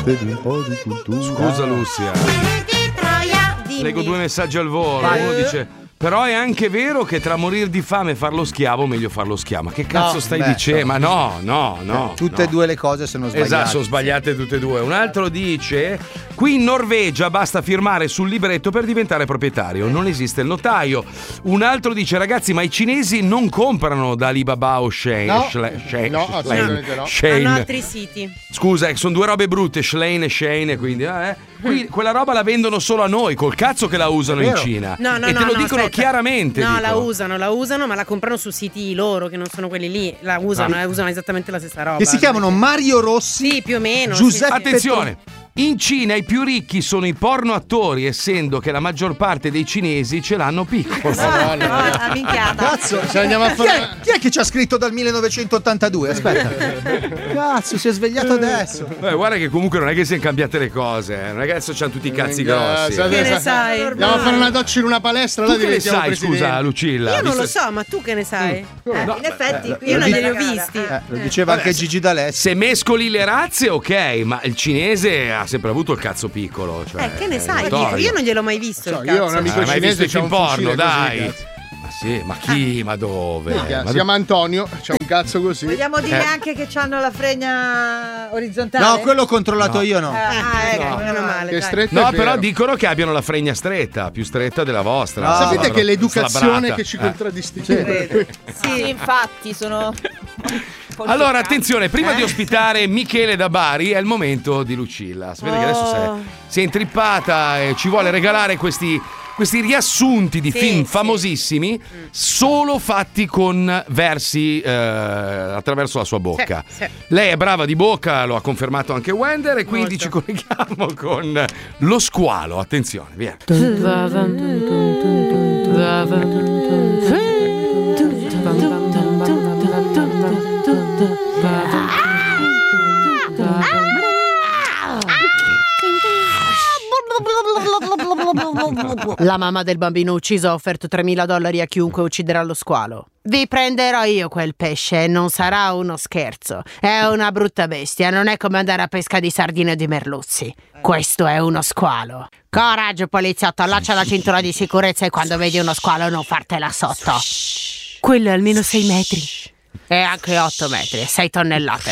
Portatevi un po' di cultura. Scusa Lucia. Leggo 2 messaggi al volo. Vai. Uno dice: però è anche vero che tra morir di fame e farlo schiavo, meglio farlo schiavo. Ma che cazzo stai dicendo? Ma no. Tutte e due le cose sono sbagliate. Esatto, sono sbagliate tutte e due. Un altro dice: qui in Norvegia basta firmare sul libretto per diventare proprietario, non esiste il notaio. Un altro dice: ragazzi, ma i cinesi non comprano da Alibaba o Shein. No, assolutamente no. Hanno altri siti. Scusa, sono due robe brutte, Shein e Shein, e quindi qui quella roba la vendono solo a noi, col cazzo che la usano in Cina. No, te lo dicono chiaramente. No, la usano, ma la comprano su siti loro che non sono quelli lì. La usano esattamente la stessa roba. Che si chiamano Mario Rossi. Sì, più o meno. Giuseppe. Attenzione. In Cina i più ricchi sono i porno attori, essendo che la maggior parte dei cinesi ce l'hanno piccolo. La minchiata. Cazzo, se andiamo a fare... chi è che ci ha scritto dal 1982? Aspetta. Cazzo, si è svegliato adesso. Beh, guarda che comunque non è che siano cambiate le cose. Non è che adesso c'hanno tutti i cazzi grossi. Che ne sai? Andiamo a fare una doccia in una palestra. Tu che ne sai, scusa, Lucilla? Io non lo so, ma tu che ne sai? In effetti, io non glieli ho visti. Lo diceva anche Gigi D'Alessio. Se mescoli le razze, ok, ma il cinese ha sempre avuto il cazzo piccolo. Cioè, che ne sai? notorio. Io non gliel'ho mai visto. Il cazzo. Io ho un amico mai cinese visto che ha in un porno, fucile dai. così, Ma sì, ma chi? Ma dove? Si chiama Antonio, c'ha un cazzo così. vogliamo dire anche che hanno la fregna orizzontale? No, quello ho controllato io, no. Ecco, meno male. Che dai. stretta No, è però vero. dicono che abbiano la fregna stretta, più stretta della vostra. Sapete che è l'educazione Slabrata. che ci contraddistingue. Sì, infatti, sono... Allora, attenzione, prima di ospitare Michele da Bari è il momento di Lucilla. Sapete che adesso si è intrippata e ci vuole regalare questi riassunti di film famosissimi solo fatti con versi attraverso la sua bocca. Sì. Lei è brava di bocca, lo ha confermato anche Wender, e quindi ci colleghiamo con lo squalo. Attenzione, via. La mamma del bambino ucciso ha offerto $3.000 a chiunque ucciderà lo squalo. Vi prenderò io quel pesce e non sarà uno scherzo. È una brutta bestia, non è come andare a pesca di sardine o di merluzzi. Questo è uno squalo. Coraggio, poliziotto, allaccia la cintura di sicurezza e quando vedi uno squalo non fartela sotto. Quello è almeno 6 metri. E anche 8 metri, 6 tonnellate.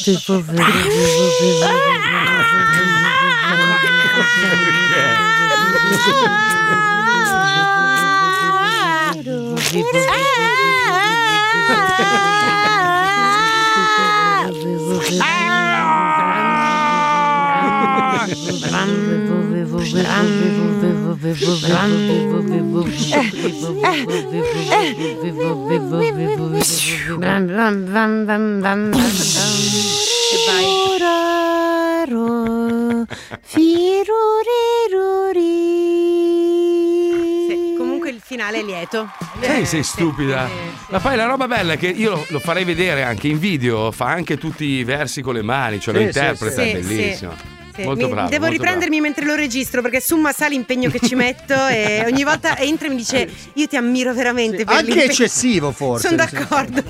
Comunque il finale è lieto. Sei stupida. Ma poi la roba bella è che io lo farei vedere anche in video, fa anche tutti i versi con le mani, cioè lo interpreta, è bellissimo. Molto bravo. Devo riprendermi mentre lo registro perché summa sa l'impegno che ci metto e ogni volta entra e mi dice io ti ammiro veramente per Anche l'impegno. eccessivo forse. Sono d'accordo.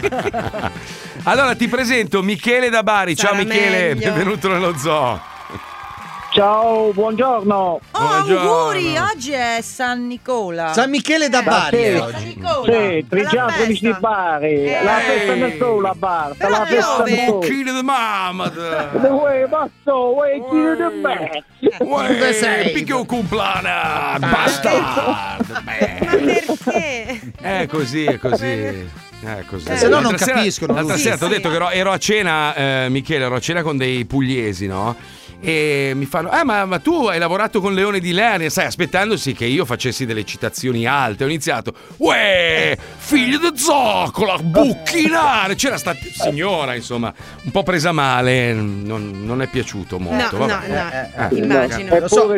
Allora ti presento Michele da Bari. Ciao Sarà Michele, meglio. benvenuto nello zoo. Ciao, buongiorno. auguri, oggi è San Nicola. San Michele da Bari sì. oggi. Sì, Trigiano Felici di Bari, la festa del sole a Barta, la festa del sole. Chile di mamma. Uè, basso, uè, chilo di me. Dove sei? Picchio cumplana, basta. Ma perché? È così, è così. Così. Se no non L'altra capiscono. L'altra sera ti ho detto che ero a cena, Michele, ero a cena con dei pugliesi, no? E mi fanno, ma tu hai lavorato con Leone di Lernia, sai, aspettandosi che io facessi delle citazioni alte. Ho iniziato, uè, figlio di zoccola, bucchinare. C'era sta signora, insomma, un po' presa male, non è piaciuto molto. No, immagino. Lo so.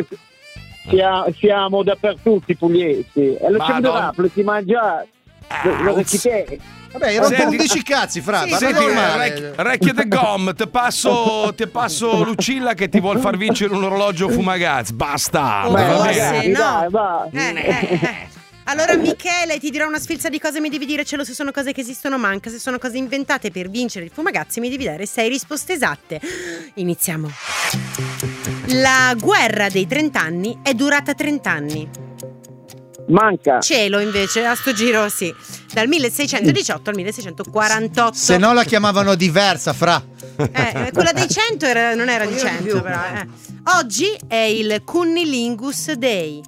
Siamo dappertutto i pugliesi e lo c'è da si mangia lo recite. Vabbè, ero un po' 11 cazzi, fra. Sì, ma Senti, normale. Recchie de Gom, ti passo Lucilla che ti vuol far vincere un orologio Fumagaz. Basta. Oh, va forse, bene. no. Va. Allora Michele, ti dirò una sfilza di cose, mi devi dire se sono cose che esistono manca, se sono cose inventate per vincere il Fumagazzi mi devi dare 6 risposte esatte. Iniziamo. La guerra dei 30 anni è durata 30 anni. Manca. Cielo invece, a sto giro sì, dal 1618 al 1648. Se no la chiamavano diversa, fra. Quella dei 100 non era di 100 però. Oggi è il Cunnilingus Day.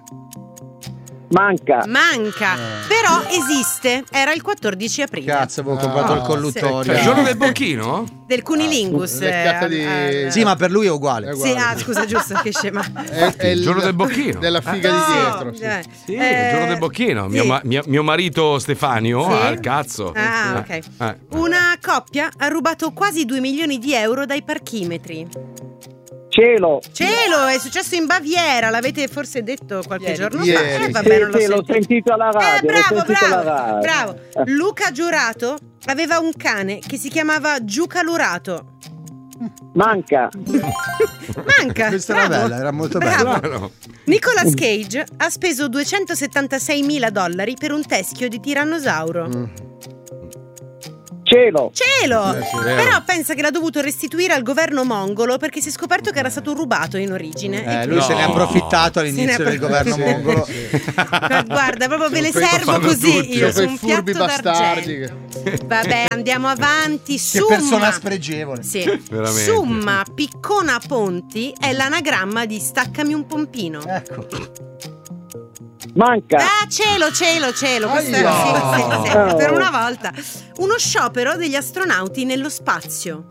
Manca. Però esiste, era il 14 aprile. Cazzo, avevo comprato il colluttorio. Cioè, il giorno del bocchino? Del Cunnilingus. Sì, ma per lui è uguale. Sì, scusa, giusto, che scema. È il giorno del bocchino. Della figa di dietro. Sì, il giorno del bocchino. Mio marito Stefanio Sì? ha il cazzo. Ok. Una coppia ha rubato quasi 2 milioni di euro dai parchimetri. Cielo, è successo in Baviera, l'avete forse detto qualche giorno ieri. fa? Vabbè, non l'ho sentito alla radio. Bravo. Luca Giurato aveva un cane che si chiamava Giucalurato. Manca. Questa era bella, era molto bella. No. Nicolas Cage ha speso $276.000 per un teschio di tirannosauro. Cielo. Però pensa che l'ha dovuto restituire al governo mongolo perché si è scoperto che era stato rubato in origine. Lui se ne è approfittato all'inizio del governo mongolo. Guarda, proprio ve le servo così io su un furbi piatto bastardi. d'argento. Vabbè, andiamo avanti. Che persona spregevole. Sì. Veramente. Summa Piccona Ponti è l'anagramma di staccami un pompino. Ecco. Manca. Cielo. Questo era sì, per una volta. Uno sciopero degli astronauti nello spazio.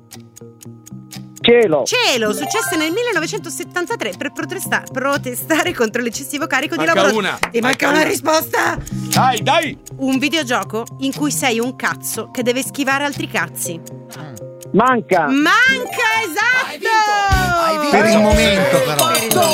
Cielo. Successe nel 1973 per protestare contro l'eccessivo carico di Manca lavoro. una. Ti manca una risposta. Dai. Un videogioco in cui sei un cazzo che deve schivare altri cazzi. Manca. Esatto. Per il momento, però.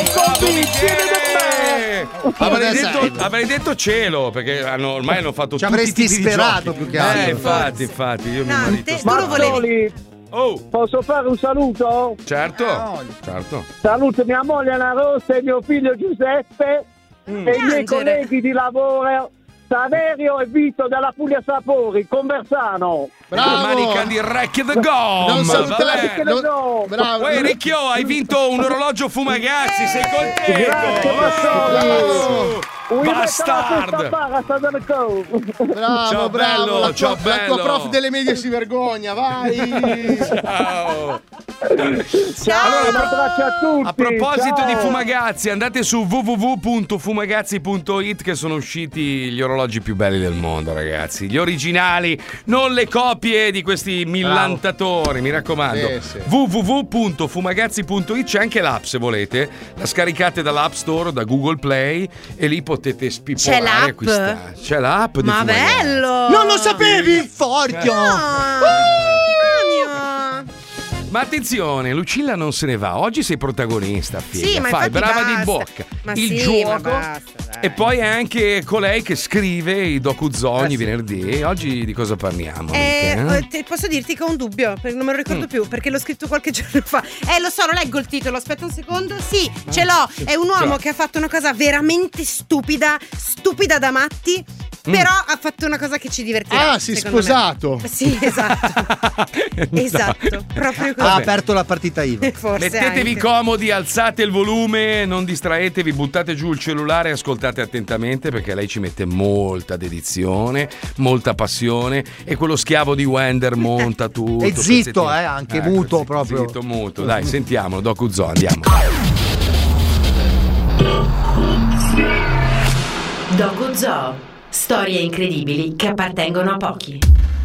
Avrei detto cielo, perché ormai hanno fatto Ci tutti avresti i tipi di sperato giochi. più che altro. Infatti, io mi No, marito. tu lo volevi. Posso fare un saluto? Certo. Saluto mia moglie Anna Rossa e mio figlio Giuseppe e i miei colleghi di lavoro Saverio e Vito della Puglia Sapori, Conversano. Bravo. Manica di Wreck the Gom. Non salutare. Vabbè. Bravo. Poi Ricchio, hai vinto un orologio Fumagazzi, sei contento? Grazie, Bravo. Bastard. Bravo, Ciao, bello, La ciao, tua bello. prof delle medie si vergogna, vai. Ciao. Ciao, un abbraccio a tutti. A proposito ciao. di Fumagazzi, andate su www.fumagazzi.it che sono usciti gli orologi più belli del mondo, ragazzi. Gli originali, non le copie di questi millantatori, mi raccomando. Sì. www.fumagazzi.it, c'è anche l'app se volete. La scaricate dall'App Store, da Google Play e lì potete spippolare e acquistare. C'è l'app di Ma Fumagazzi. bello! Non lo sapevi? Forchio! Ma attenzione, Lucilla non se ne va. Oggi sei protagonista, figa. Sì, ma fai infatti brava basta. di bocca. Ma il sì, gioco. ma basta, dai. E poi è anche colei che scrive i docuzoni venerdì. Oggi di cosa parliamo? Posso dirti che ho un dubbio, perché non me lo ricordo più, perché l'ho scritto qualche giorno fa. Lo so, lo leggo il titolo, aspetta un secondo. Sì, ce l'ho. È un uomo che ha fatto una cosa veramente stupida da matti. Però ha fatto una cosa che ci divertirà. Si è sposato. Me. Sì, esatto. Esatto, proprio così. Ha aperto la partita IVA. Forse Mettetevi anche. comodi, alzate il volume, non distraetevi, buttate giù il cellulare e ascoltate attentamente perché lei ci mette molta dedizione, molta passione e quello schiavo di Wender monta tutto. E zitto, pezzettino. anche muto proprio. Zitto, muto. Dai, sentiamo, Docuzoo, andiamo. Docuzoo. Storie incredibili che appartengono a pochi.